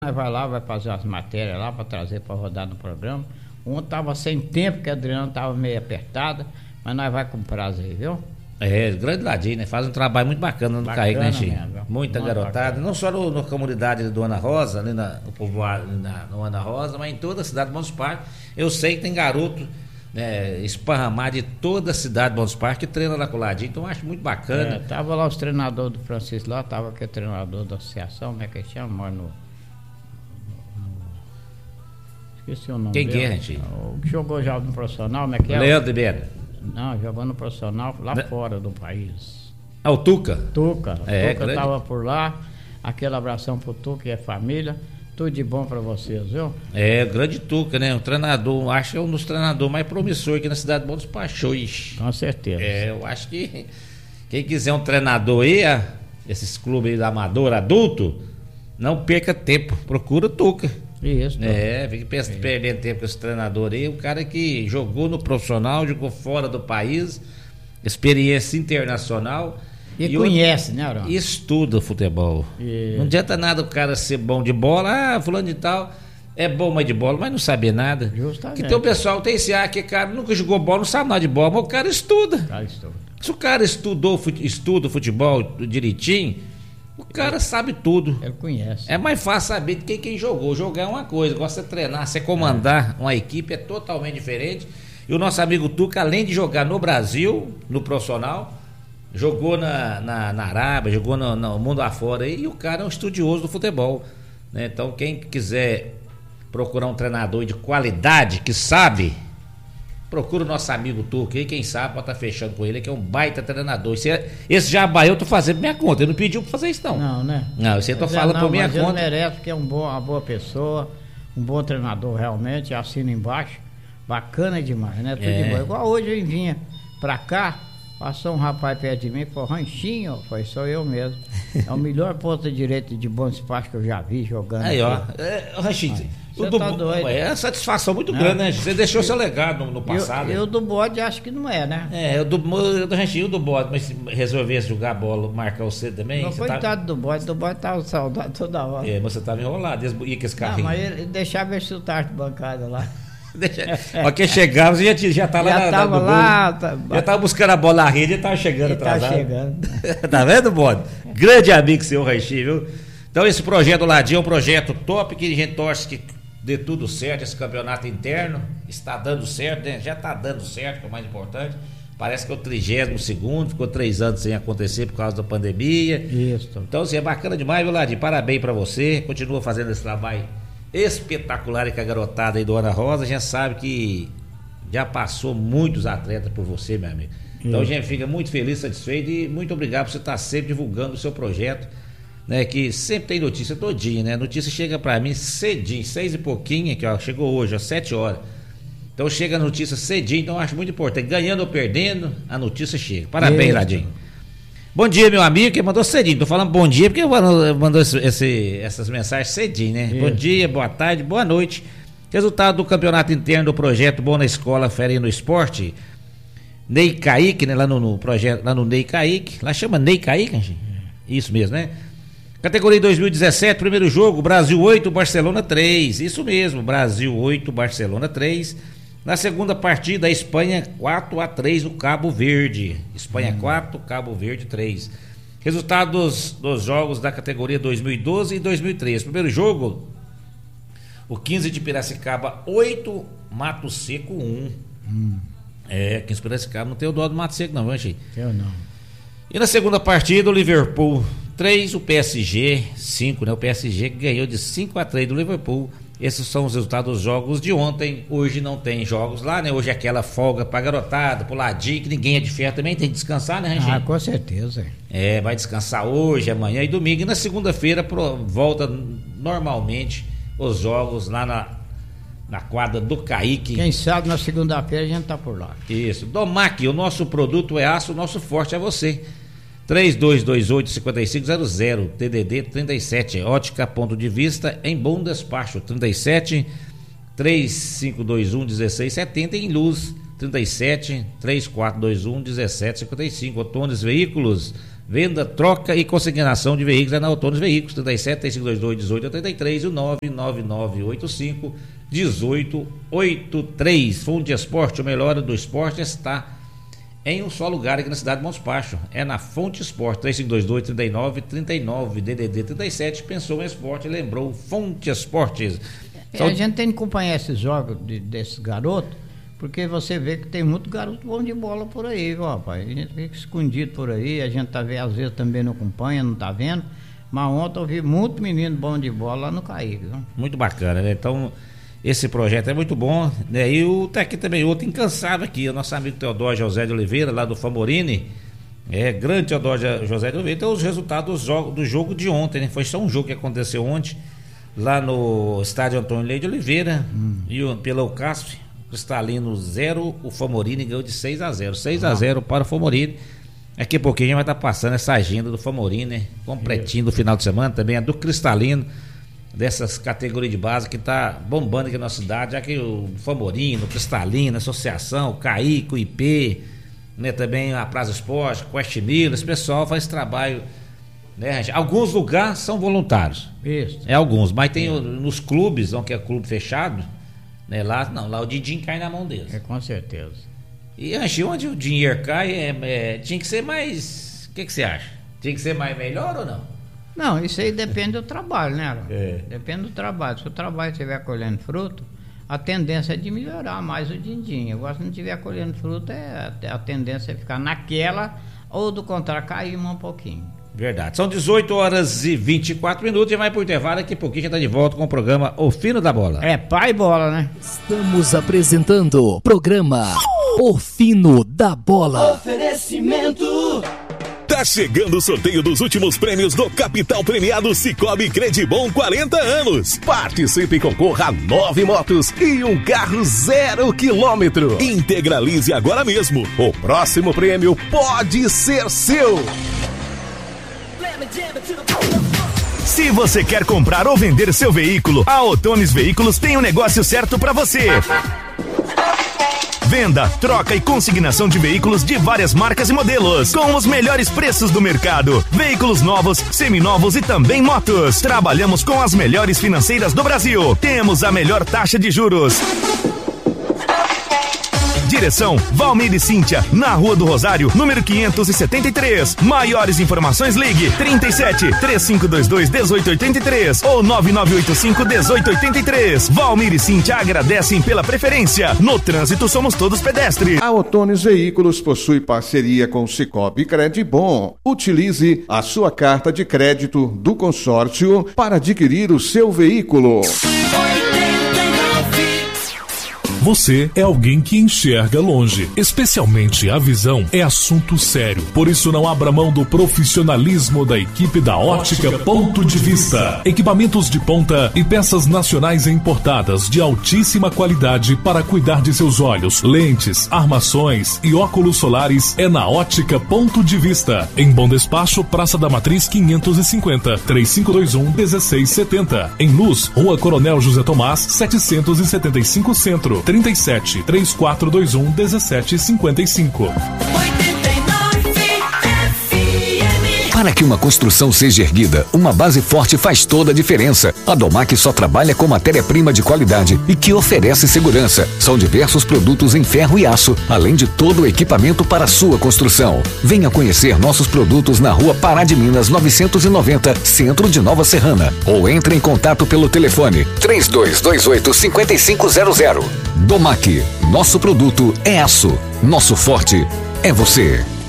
Nós vai lá, vai fazer as matérias lá para trazer para rodar no programa. Ontem estava sem tempo, que a Adriana estava meio apertada, mas nós vai com prazo aí, viu? Grande Ladinho, né? Faz um trabalho muito bacana no Caíque, né, Chico? Muita garotada, bacana. Não só na comunidade do Ana Rosa, ali no povoado, no Ana Rosa, mas em toda a cidade de Bom Parque. Eu sei que tem garoto, né, esparramado de toda a cidade de Bom Parque que treina lá com o Ladinho, então eu acho muito bacana. Tava lá os treinadores do Francisco lá, tava aqui o treinador da associação, como é que chama? Mano, esqueci o nome Quem dele. Que é, gente? O que jogou já no profissional, como é que é? Leandro Ribeiro. Não, jogou no profissional lá fora do país. O Tuca? Tuca. Tuca grande. Tava por lá. Aquele abração pro Tuca e a família. Tudo de bom pra vocês, viu? Grande Tuca, né? Um treinador, acho que é um dos treinadores mais promissores aqui na cidade de Bom dos Pachões. Com certeza. Eu acho que quem quiser um treinador aí, esses clubes aí da amador, adulto, não perca tempo, procura o Tuca. Isso. Fica perdendo tempo com esse treinador aí, o cara que jogou no profissional, jogou fora do país, experiência internacional. E conhece, né, Arão? Estuda futebol. Não adianta nada o cara ser bom de bola, fulano de tal é bom mais de bola, mas não saber nada. Justamente. Então o pessoal tem esse que cara nunca jogou bola, não sabe nada de bola, mas o cara estuda. Se o cara estuda futebol direitinho, o cara sabe tudo. Ele conhece. É mais fácil saber de quem jogou. Jogar é uma coisa, gosta de treinar, você comandar uma equipe é totalmente diferente. E o nosso amigo Tuca, além de jogar no Brasil, no profissional, jogou na Arábia, jogou no mundo afora aí, e o cara é um estudioso do futebol, né? Então quem quiser procurar um treinador de qualidade, que sabe, procura o nosso amigo Tuca aí, quem sabe pode estar fechando com ele, que é um baita treinador. Esse Jabá eu tô fazendo por minha conta, ele não pediu pra fazer isso não. Não, né? Não, você tá falando por minha conta. Ele merece, porque é uma boa pessoa, um bom treinador realmente, assina embaixo, bacana demais, né? Tudo de bom. Igual hoje eu vinha pra cá, passou um rapaz perto de mim, falou, Ranchinho, foi só eu mesmo. É o melhor ponta direita de bom espaço que eu já vi jogando. Aí, ó, Ranchinho, você tá doido. É uma satisfação muito grande, né? Você deixou seu legado no passado. Eu do bode acho que não é, né? Eu do Ranchinho do bode, mas se resolvesse jogar bola, marcar você também. Não, coitado do bode tava saudade toda hora. Mas você tava enrolado, ia com esse carrinho. Não, mas ele deixava ele chutar de bancada lá. Quem chegava, você já tá lá já tava buscando a bola na rede e tava chegando atrasado. Tá chegando. Tá vendo, bode? Grande amigo seu, Ranchinho, viu? Então esse projeto do Ladinho é um projeto top, que a gente torce que dê tudo certo, esse campeonato interno está dando certo, né? Já tá dando certo, que é o mais importante. Parece que é o 32º, ficou 3 anos sem acontecer por causa da pandemia. Isso. Então assim, é bacana demais, viu, Ladinho? Parabéns pra você, continua fazendo esse trabalho espetacular e com a garotada aí do Ana Rosa. A gente sabe que já passou muitos atletas por você, meu amigo. Então a gente fica muito feliz, satisfeito e muito obrigado por você estar sempre divulgando o seu projeto, né? Que sempre tem notícia todinha, né? Notícia chega pra mim cedinho, 6 e pouquinho, aqui ó, chegou hoje, às 7 horas. Então chega a notícia cedinho, então eu acho muito importante. Ganhando ou perdendo, a notícia chega. Parabéns, Ladinho. Bom dia, meu amigo, que mandou cedinho. Tô falando bom dia porque mandou essas mensagens cedinho, né? Isso. Bom dia, boa tarde, boa noite. Resultado do campeonato interno do projeto Bom na Escola, Fera no Esporte. Ney Kaique, né? Lá no projeto, lá no Ney Kaique. Lá chama Ney Kaique, gente? Isso mesmo, né? Categoria 2017, primeiro jogo, Brasil 8, Barcelona 3. Isso mesmo, Brasil 8, Barcelona 3. Na segunda partida, a Espanha 4-3 no Cabo Verde. Espanha 4, Cabo Verde 3. Resultados dos jogos da categoria 2012 e 2013. Primeiro jogo, o 15 de Piracicaba 8, Mato Seco 1. 15 de Piracicaba não tem o dó do Mato Seco não, viu, Chico? Eu não. E na segunda partida, o Liverpool 3, o PSG 5, né? O PSG ganhou de 5-3 do Liverpool. Esses são os resultados dos jogos de ontem. Hoje não tem jogos lá, né? Hoje é aquela folga pra garotada, pro Ladinho, que ninguém é de ferro também, tem que descansar, né, Ranchinho? Com certeza. Vai descansar hoje, amanhã e domingo. E na segunda-feira volta normalmente os jogos lá na quadra do Caíque. Quem sabe na segunda-feira a gente tá por lá. Isso. Domac, o nosso produto é aço, o nosso forte é você. 3228-5500, TDD 37, ótica ponto de vista em Bom Despacho, 37 3521-1670, em Luz 37 3421-1755, Otones Veículos, Venda, troca e consignação de veículos é na Autônomos Veículos, 37-3522-1883 e o 99985-1883. Fonte Esporte, o melhor do esporte está em um só lugar aqui na cidade de Montes Baixos. É na Fonte Esporte, 3522-3939, DDD 37. Pensou em esporte, lembrou Fonte Esportes. A gente tem que acompanhar esses jogos desses garotos, porque você vê que tem muito garoto bom de bola por aí, viu, rapaz? A gente fica escondido por aí, a gente tá vendo, às vezes também não acompanha, não tá vendo. Mas ontem eu vi muito menino bom de bola lá no Caíque, viu? Muito bacana, né? Então, esse projeto é muito bom, né? E tá aqui também outro incansável aqui, o nosso amigo Teodoro José de Oliveira, lá do Famorini. Grande Teodoro José de Oliveira. Então, os resultados do jogo de ontem, né? Foi só um jogo que aconteceu ontem, lá no estádio Antônio Leite de Oliveira, e pela UCASF. Cristalino 0, o Famorini ganhou de 6-0. 6-0 para o Famorini. Daqui a pouquinho a gente vai estar passando essa agenda do Famorini, né? Completinho do final de semana, também a do Cristalino, dessas categorias de base que está bombando aqui na nossa cidade, já que o Famorini, o Cristalino, a Associação, o Caíque, o IP, né? Também a Praça Esporte, Quest Miller, esse pessoal faz trabalho, né? Alguns lugares são voluntários. Isso. Alguns, mas tem nos clubes, que é clube fechado, né? Lá o din-din cai na mão deles. Com certeza. E onde o dinheiro cai, tinha que ser mais. O que você acha? Tinha que ser mais melhor ou não? Não, isso aí depende do trabalho, né, Aaron? Depende do trabalho. Se o trabalho estiver colhendo fruto, a tendência é de melhorar mais o din-din. Agora, se não estiver colhendo fruto, a tendência é ficar naquela, ou do contrário, cair um pouquinho. Verdade. São 18h24 e vai pro intervalo. Daqui a pouquinho a gente tá de volta com o programa O Fino da Bola. Pai bola, né? Estamos apresentando o programa O Fino da Bola. Oferecimento. Tá chegando o sorteio dos últimos prêmios do Capital Premiado Sicoob Credibom 40 anos. Participe e concorra a 9 motos e um carro 0 km. Integralize agora mesmo. O próximo prêmio pode ser seu. Se você quer comprar ou vender seu veículo, a Otones Veículos tem um negócio certo para você. Venda, troca e consignação de veículos de várias marcas e modelos, com os melhores preços do mercado. Veículos novos, seminovos e também motos. Trabalhamos com as melhores financeiras do Brasil. Temos a melhor taxa de juros. Direção Valmir e Cíntia, na Rua do Rosário, número 573. Maiores informações, ligue 37-3522-1883 ou 9985-1883. Valmir e Cíntia agradecem pela preferência. No trânsito somos todos pedestres. A Otones Veículos possui parceria com o Sicoob Credibom. Utilize a sua carta de crédito do consórcio para adquirir o seu veículo. Você é alguém que enxerga longe. Especialmente a visão é assunto sério. Por isso não abra mão do profissionalismo da equipe da Ótica Ponto de Vista. Equipamentos de ponta e peças nacionais e importadas de altíssima qualidade para cuidar de seus olhos. Lentes, armações e óculos solares é na Ótica Ponto de Vista. Em Bom Despacho, Praça da Matriz 550, 3521-1670. Em Luz, Rua Coronel José Tomás, 775 Centro. 37-3421-1755. Para que uma construção seja erguida, uma base forte faz toda a diferença. A Domac só trabalha com matéria-prima de qualidade e que oferece segurança. São diversos produtos em ferro e aço, além de todo o equipamento para sua construção. Venha conhecer nossos produtos na Rua Pará de Minas 990, Centro de Nova Serrana. Ou entre em contato pelo telefone 3228-5500. Domac, nosso produto é aço. Nosso forte é você.